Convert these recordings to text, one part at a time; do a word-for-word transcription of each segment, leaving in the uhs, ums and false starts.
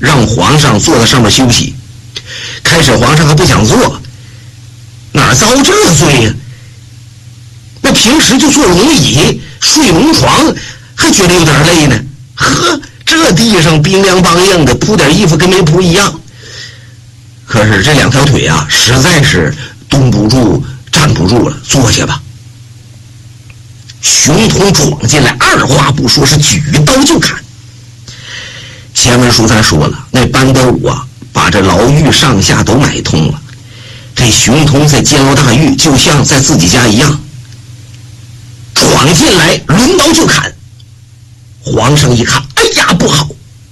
让皇上坐在上面休息。开始皇上还不想坐，哪遭这罪呀？那平时就坐龙椅睡龙床，还觉得有点累呢。呵，这地上冰凉梆硬的，铺点衣服跟没铺一样。可是这两条腿啊，实在是蹲不住站不住了，坐下吧。熊通闯进来，二话不说是举刀就砍。前文书咱说了，那班德武啊，把这牢狱上下都买通了。这熊通在监牢大狱就像在自己家一样，闯进来抡刀就砍。皇上一看，哎呀不好！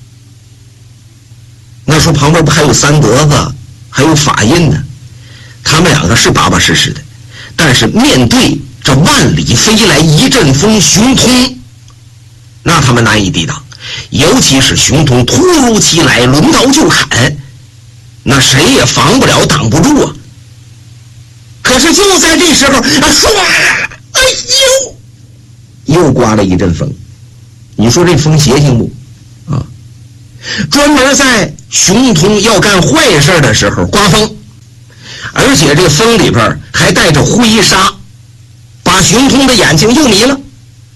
那时候旁边不还有三德子还有法印呢，他们两个是巴巴适适的，但是面对这万里飞来一阵风熊通，那他们难以抵挡。尤其是熊通突如其来抡刀就砍，那谁也防不了挡不住啊。可是就在这时候啊，唰，哎呦，又刮了一阵风。你说这风邪性不啊？专门在熊通要干坏事的时候刮风，而且这风里边还带着灰沙，把熊通的眼睛又迷了。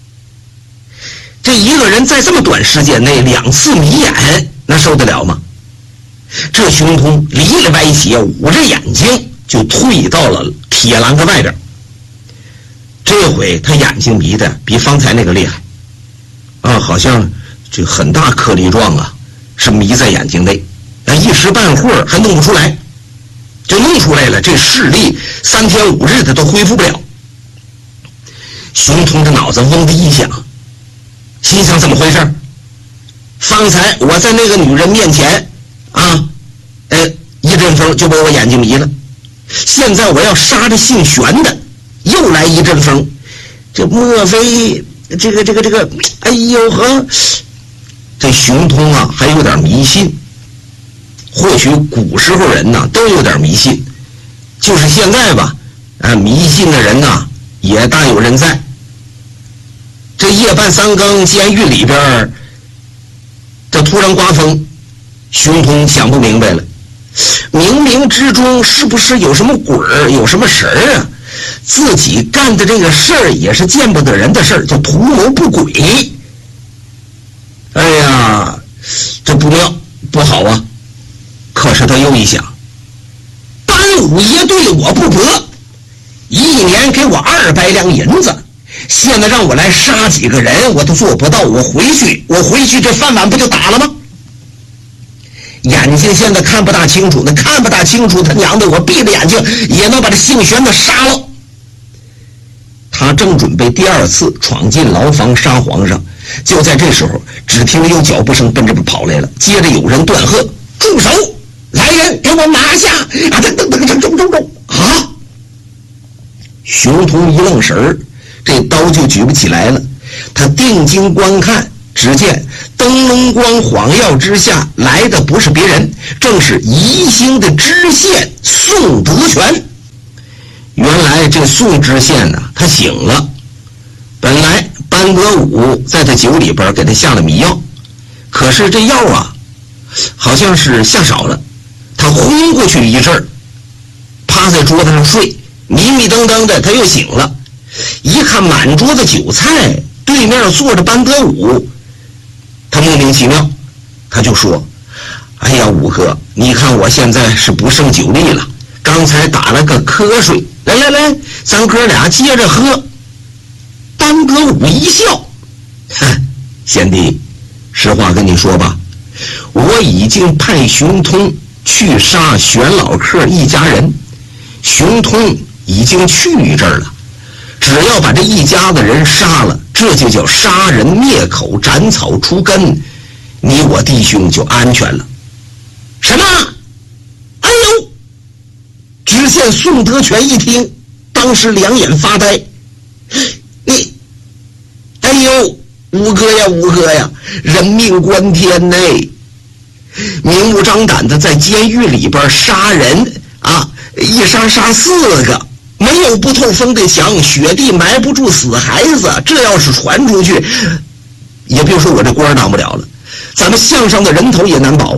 这一个人在这么短时间内两次迷眼，那受得了吗？这熊通离了歪斜，捂着眼睛就退到了铁栏杆外边。这回他眼睛迷的比方才那个厉害啊，好像这很大颗粒状啊，是迷在眼睛内，啊，一时半会儿还弄不出来，就弄出来了，这视力三天五日的都恢复不了。熊通的脑子嗡的一响，心想怎么回事？方才我在那个女人面前啊，呃，一阵风就把我眼睛迷了，现在我要杀这姓玄的，又来一阵风，这莫非这个这个这个，哎呦呵，这熊通啊还有点迷信。或许古时候人呐都有点迷信，就是现在吧，啊，迷信的人呐也大有人在。这夜半三更，监狱里边这突然刮风，熊通想不明白了，冥冥之中是不是有什么鬼儿，有什么神儿啊？自己干的这个事儿也是见不得人的事儿，就图谋不轨。哎呀，这不妙，不好啊！可是他又一想，班五爷对我不薄，一年给我二百两银子，现在让我来杀几个人我都做不到，我回去我回去这饭碗不就打了吗？眼睛现在看不大清楚，那看不大清楚，他娘的我闭着眼睛也能把这姓玄的杀了。他正准备第二次闯进牢房杀皇上，就在这时候只听有脚步声奔这边跑来了，接着有人断喝，住手，来人给我拿下啊！等等等等等等等啊！熊通一愣神儿，这刀就举不起来了。他定睛观看，只见灯笼光晃耀之下来的不是别人，正是宜兴的知县宋德全。原来这宋知县呢，他醒了。本来班德武在他酒里边给他下了迷药，可是这药啊，好像是下少了。他昏过去一阵儿，趴在桌子上睡，迷迷瞪瞪的，他又醒了。一看满桌子酒菜，对面坐着班德武，他莫名其妙，他就说：“哎呀，武哥，你看我现在是不胜酒力了，刚才打了个瞌睡，来来来，咱哥俩接着喝。”班德武一笑：“哼，贤弟，实话跟你说吧，我已经派熊通去杀玄老客一家人，熊通已经去这儿了，只要把这一家子人杀了，这就叫杀人灭口，斩草除根，你我弟兄就安全了。”什么？哎呦！知县宋德全一听，当时两眼发呆。你，哎呦，吴哥呀，吴哥呀，人命关天呢！明目张胆的在监狱里边杀人啊，一杀杀四个，没有不透风的墙，雪地埋不住死孩子，这要是传出去，也别说我这官当不了了，咱们项上的人头也难保。